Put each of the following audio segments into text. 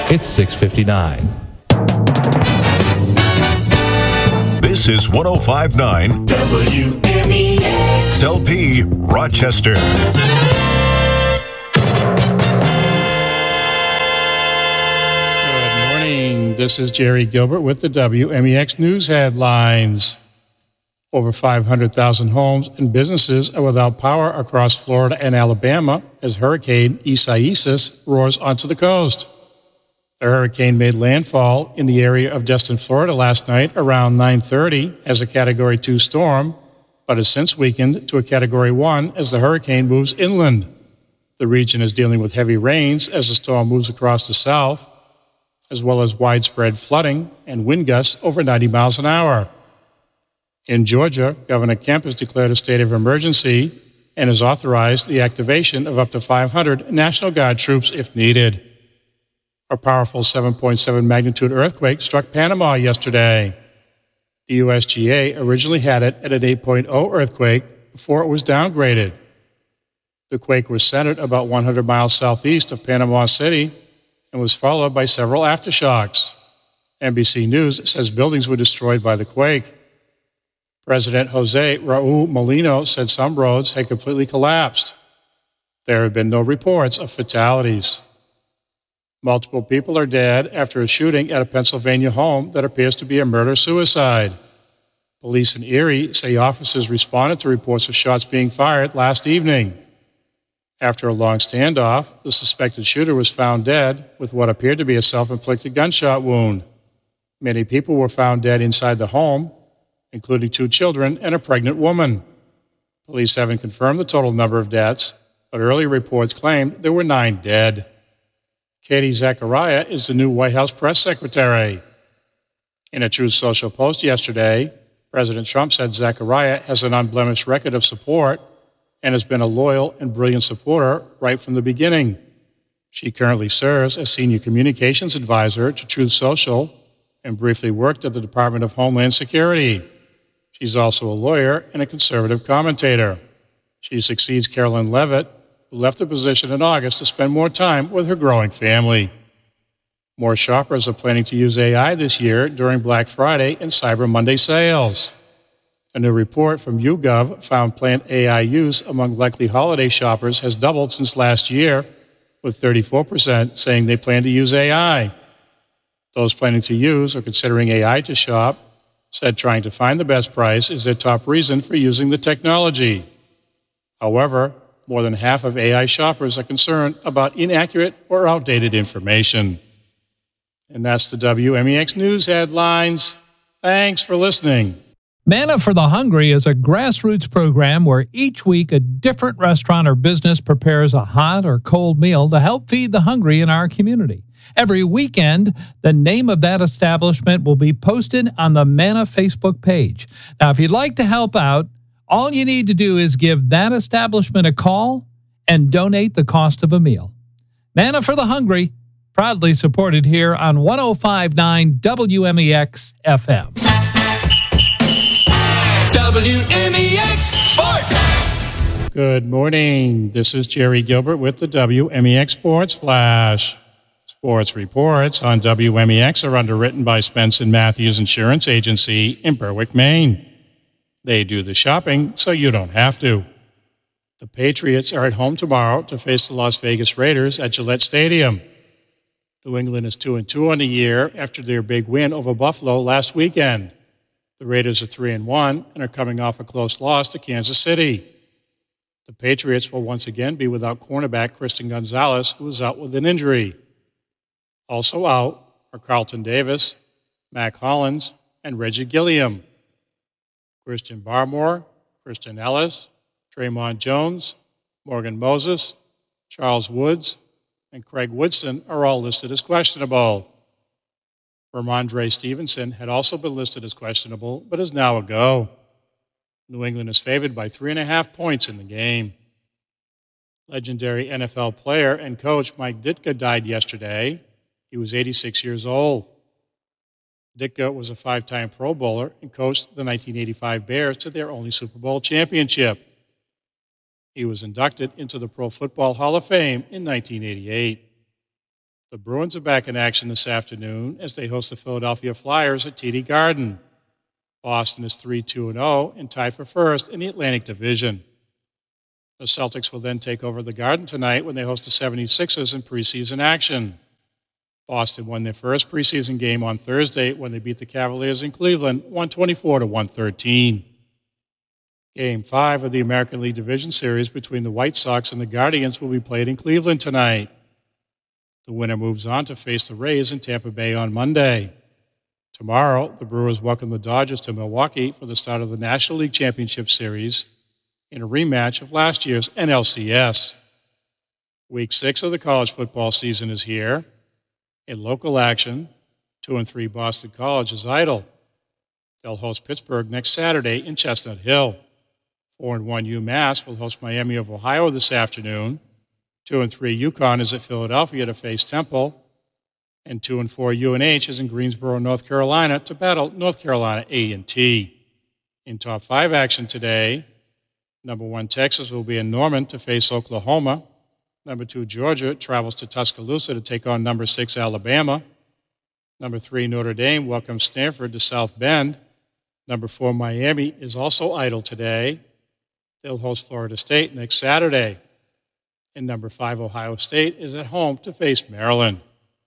It's 6:59. This is 105.9 WMEX LP Rochester. Good morning. This is Jerry Gilbert with the WMEX News headlines. Over 500,000 homes and businesses are without power across Florida and Alabama as Hurricane Isaias roars onto the coast. The hurricane made landfall in the area of Destin, Florida last night around 9:30 as a Category 2 storm, but has since weakened to a Category 1 as the hurricane moves inland. The region is dealing with heavy rains as the storm moves across the south, as well as widespread flooding and wind gusts over 90 miles an hour. In Georgia, Governor Kemp has declared a state of emergency and has authorized the activation of up to 500 National Guard troops if needed. A powerful 7.7 magnitude earthquake struck Panama yesterday. The USGA originally had it at an 8.0 earthquake before it was downgraded. The quake was centered about 100 miles southeast of Panama City and was followed by several aftershocks. NBC News says buildings were destroyed by the quake. President Jose Raul Molino said some roads had completely collapsed. There have been no reports of fatalities. Multiple people are dead after a shooting at a Pennsylvania home that appears to be a murder-suicide. Police in Erie say officers responded to reports of shots being fired last evening. After a long standoff, the suspected shooter was found dead with what appeared to be a self-inflicted gunshot wound. Many people were found dead inside the home, including 2 children and a pregnant woman. Police haven't confirmed the total number of deaths, but early reports claimed there were 9 dead. Katie Zachariah is the new White House press secretary. In a Truth Social post yesterday, President Trump said Zachariah has an unblemished record of support and has been a loyal and brilliant supporter right from the beginning. She currently serves as senior communications advisor to Truth Social and briefly worked at the Department of Homeland Security. She's also a lawyer and a conservative commentator. She succeeds Carolyn Levitt, who left the position in August to spend more time with her growing family. More shoppers are planning to use AI this year during Black Friday and Cyber Monday sales. A new report from YouGov found planned AI use among likely holiday shoppers has doubled since last year, with 34% saying they plan to use AI. Those planning to use or considering AI to shop said trying to find the best price is their top reason for using the technology. However, more than half of AI shoppers are concerned about inaccurate or outdated information. And that's the WMEX News headlines. Thanks for listening. Manna for the Hungry is a grassroots program where each week a different restaurant or business prepares a hot or cold meal to help feed the hungry in our community. Every weekend, the name of that establishment will be posted on the Manna Facebook page. Now, if you'd like to help out, all you need to do is give that establishment a call and donate the cost of a meal. Manna for the Hungry, proudly supported here on 105.9 WMEX FM. WMEX Sports. Good morning. This is Jerry Gilbert with the WMEX Sports Flash. Sports reports on WMEX are underwritten by Spence & Matthews Insurance Agency in Berwick, Maine. They do the shopping so you don't have to. The Patriots are at home tomorrow to face the Las Vegas Raiders at Gillette Stadium. New England is 2-2 on the year after their big win over Buffalo last weekend. The Raiders are 3-1 and are coming off a close loss to Kansas City. The Patriots will once again be without cornerback Christian Gonzalez, who is out with an injury. Also out are Carlton Davis, Mac Hollins, and Reggie Gilliam. Christian Barmore, Kristen Ellis, Draymond Jones, Morgan Moses, Charles Woods, and Craig Woodson are all listed as questionable. Ramondre Stevenson had also been listed as questionable, but is now a go. New England is favored by 3.5 points in the game. Legendary NFL player and coach Mike Ditka died yesterday. He was 86 years old. Ditka was a 5-time Pro Bowler and coached the 1985 Bears to their only Super Bowl championship. He was inducted into the Pro Football Hall of Fame in 1988. The Bruins are back in action this afternoon as they host the Philadelphia Flyers at TD Garden. Boston is 3-2-0 and tied for first in the Atlantic Division. The Celtics will then take over the Garden tonight when they host the 76ers in preseason action. Boston won their first preseason game on Thursday when they beat the Cavaliers in Cleveland 124-113. Game 5 of the American League Division Series between the White Sox and the Guardians will be played in Cleveland tonight. The winner moves on to face the Rays in Tampa Bay on Monday. Tomorrow, the Brewers welcome the Dodgers to Milwaukee for the start of the National League Championship Series in a rematch of last year's NLCS. Week 6 of the college football season is here. In local action, 2-3 Boston College is idle. They'll host Pittsburgh next Saturday in Chestnut Hill. 4-1 UMass will host Miami of Ohio this afternoon. 2-3 UConn is at Philadelphia to face Temple. And 2-4 UNH is in Greensboro, North Carolina to battle North Carolina A&T. In top 5 action today, number 1 Texas will be in Norman to face Oklahoma. Number 2 Georgia travels to Tuscaloosa to take on number 6 Alabama. Number 3 Notre Dame welcomes Stanford to South Bend. Number 4 Miami is also idle today. They'll host Florida State next Saturday. And number 5 Ohio State is at home to face Maryland.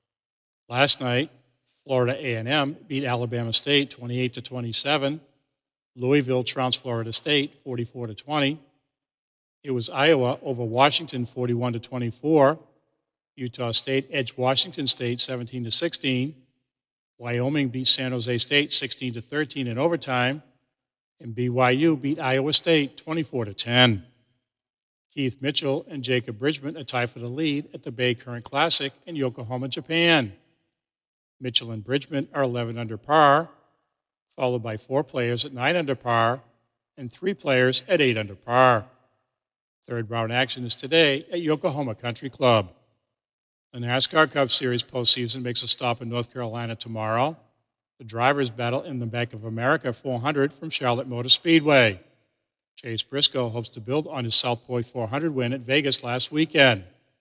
Last night, Florida A&M beat Alabama State 28-27. Louisville trounced Florida State 44-20. It was Iowa over Washington 41-24. Utah State edged Washington State 17-16. Wyoming beat San Jose State 16-13 in overtime. And BYU beat Iowa State 24-10. Keith Mitchell and Jacob Bridgman are tied for the lead at the Bay Current Classic in Yokohama, Japan. Mitchell and Bridgman are 11 under par, followed by 4 players at 9 under par and 3 players at 8 under par. Third round action is today at Yokohama Country Club. The NASCAR Cup Series postseason makes a stop in North Carolina tomorrow. The drivers battle in the Bank of America 400 from Charlotte Motor Speedway. Chase Briscoe hopes to build on his South Point 400 win at Vegas last weekend.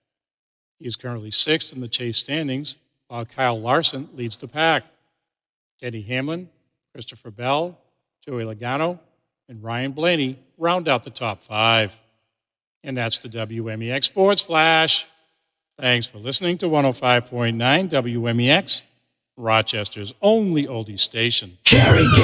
He is currently 6th in the Chase standings, while Kyle Larson leads the pack. Denny Hamlin, Christopher Bell, Joey Logano, and Ryan Blaney round out the top 5. And that's the WMEX Sports Flash. Thanks for listening to 105.9 WMEX, Rochester's only oldie station. Jerry